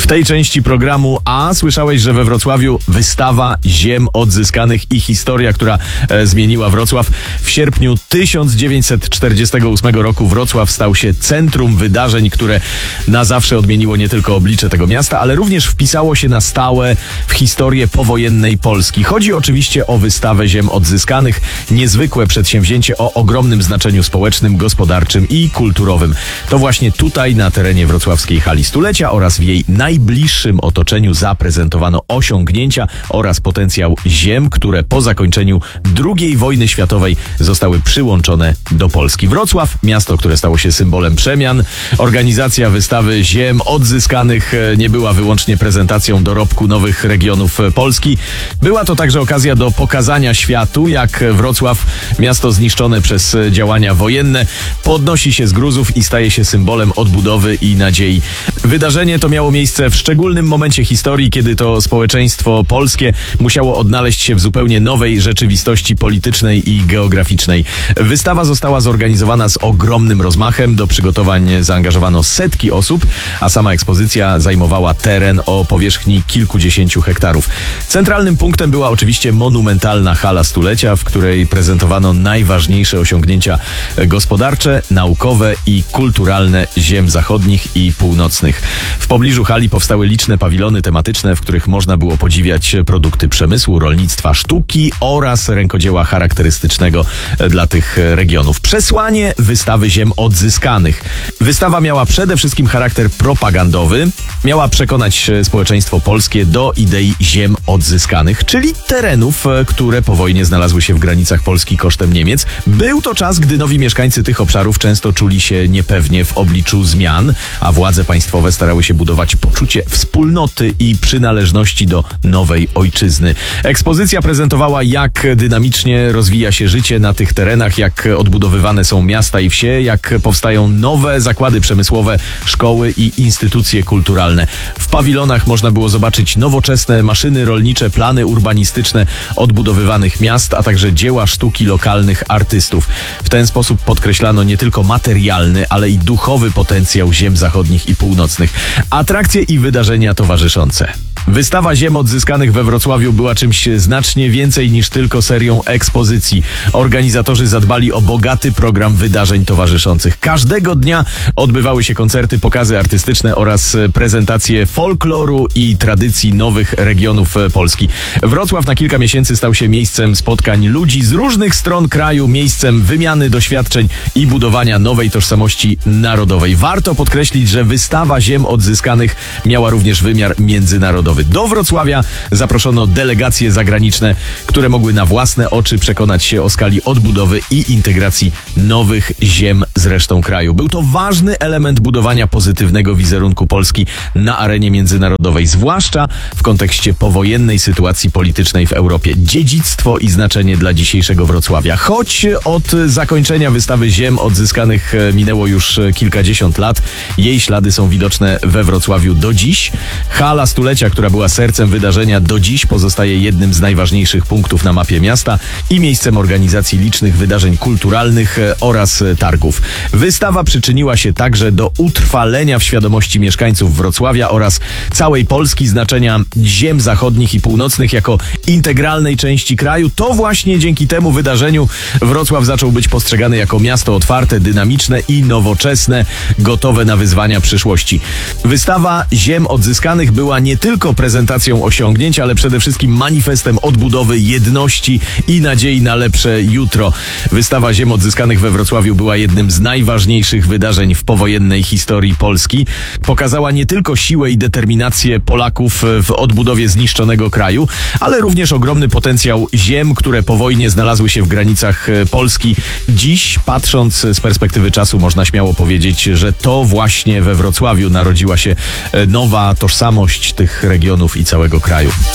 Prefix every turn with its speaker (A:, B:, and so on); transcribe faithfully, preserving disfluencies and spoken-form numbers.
A: W tej części programu A słyszałeś, że we Wrocławiu wystawa ziem odzyskanych i historia, która e, zmieniła Wrocław. W sierpniu tysiąc dziewięćset czterdziestego ósmego roku Wrocław stał się centrum wydarzeń, które na zawsze odmieniło nie tylko oblicze tego miasta, ale również wpisało się na stałe w historię powojennej Polski. Chodzi oczywiście o wystawę ziem odzyskanych, niezwykłe przedsięwzięcie o ogromnym znaczeniu społecznym, gospodarczym i kulturowym. To właśnie tutaj na terenie wrocławskiej Hali Stulecia oraz w jej najbliższym otoczeniu zaprezentowano osiągnięcia oraz potencjał ziem, które po zakończeniu drugiej wojny światowej zostały przyłączone do Polski. Wrocław, miasto, które stało się symbolem przemian. Organizacja wystawy ziem odzyskanych nie była wyłącznie prezentacją dorobku nowych regionów Polski. Była to także okazja do pokazania światu, jak Wrocław, miasto zniszczone przez działania wojenne, podnosi się z gruzów i staje się symbolem odbudowy i nadziei. Wydarzenie to miało miejsce w szczególnym momencie historii, kiedy to społeczeństwo polskie musiało odnaleźć się w zupełnie nowej rzeczywistości politycznej i geograficznej. Wystawa została zorganizowana z ogromnym rozmachem. Do przygotowań zaangażowano setki osób, a sama ekspozycja zajmowała teren o powierzchni kilkudziesięciu hektarów. Centralnym punktem była oczywiście monumentalna Hala Stulecia, w której prezentowano najważniejsze osiągnięcia gospodarcze, naukowe i kulturalne ziem zachodnich i północnych. W pobliżu hali powstały liczne pawilony tematyczne, w których można było podziwiać produkty przemysłu, rolnictwa, sztuki oraz rękodzieła charakterystycznego dla tych regionów. Przesłanie wystawy ziem odzyskanych. Wystawa miała przede wszystkim charakter propagandowy. Miała przekonać społeczeństwo polskie do idei ziem odzyskanych, czyli terenów, które po wojnie znalazły się w granicach Polski kosztem Niemiec. Był to czas, gdy nowi mieszkańcy tych obszarów często czuli się niepewnie w obliczu zmian, a władze państwowe starały się budować poczucie wspólnoty i przynależności do nowej ojczyzny. Ekspozycja prezentowała, jak dynamicznie rozwija się życie na tych terenach, jak odbudowywane są miasta i wsie, jak powstają nowe zakłady przemysłowe, szkoły i instytucje kulturalne. W pawilonach można było zobaczyć nowoczesne maszyny rolnicze, plany urbanistyczne odbudowywanych miast, a także dzieła sztuki lokalnych artystów. W ten sposób podkreślano nie tylko materialny, ale i duchowy potencjał ziem zachodnich i północnych. Atrakcje i wydarzenia towarzyszące. Wystawa ziem odzyskanych we Wrocławiu była czymś znacznie więcej niż tylko serią ekspozycji. Organizatorzy zadbali o bogaty program wydarzeń towarzyszących. Każdego dnia odbywały się koncerty, pokazy artystyczne oraz prezentacje folkloru i tradycji nowych regionów Polski. Wrocław na kilka miesięcy stał się miejscem spotkań ludzi z różnych stron kraju, miejscem wymiany doświadczeń i budowania nowej tożsamości narodowej. Warto podkreślić, że wystawa ziem odzyskanych miała również wymiar międzynarodowy. Do Wrocławia zaproszono delegacje zagraniczne, które mogły na własne oczy przekonać się o skali odbudowy i integracji nowych ziem z resztą kraju. Był to ważny element budowania pozytywnego wizerunku Polski na arenie międzynarodowej, zwłaszcza w kontekście powojennej sytuacji politycznej w Europie. Dziedzictwo i znaczenie dla dzisiejszego Wrocławia. Choć od zakończenia wystawy ziem odzyskanych minęło już kilkadziesiąt lat, jej ślady są widoczne we Wrocławiu do dziś. Hala Stulecia, która była sercem wydarzenia, do dziś pozostaje jednym z najważniejszych punktów na mapie miasta i miejscem organizacji licznych wydarzeń kulturalnych oraz targów. Wystawa przyczyniła się także do utrwalenia w świadomości mieszkańców Wrocławia oraz całej Polski znaczenia ziem zachodnich i północnych jako integralnej części kraju. To właśnie dzięki temu wydarzeniu Wrocław zaczął być postrzegany jako miasto otwarte, dynamiczne i nowoczesne, gotowe na wyzwania przyszłości. Wystawa ziem odzyskanych była nie tylko prezentacją osiągnięć, ale przede wszystkim manifestem odbudowy, jedności i nadziei na lepsze jutro. Wystawa ziem odzyskanych we Wrocławiu była jednym z najważniejszych wydarzeń w powojennej historii Polski. Pokazała nie tylko siłę i determinację Polaków w odbudowie zniszczonego kraju, ale również ogromny potencjał ziem, które po wojnie znalazły się w granicach Polski. Dziś, patrząc z perspektywy czasu, można śmiało powiedzieć, że to właśnie we Wrocławiu narodziła się nowa tożsamość tych regionów i całego kraju.